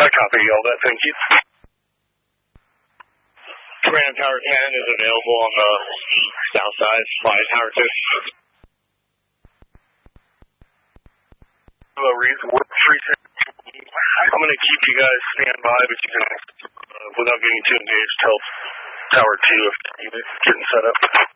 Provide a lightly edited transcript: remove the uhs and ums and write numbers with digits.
I copy all that, thank you. Command Tower 10 is available on the south side by Tower 2. Hello, Reed. I'm going to keep you guys standby, but you can, without getting too engaged, tell Tower 2 if you're getting set up.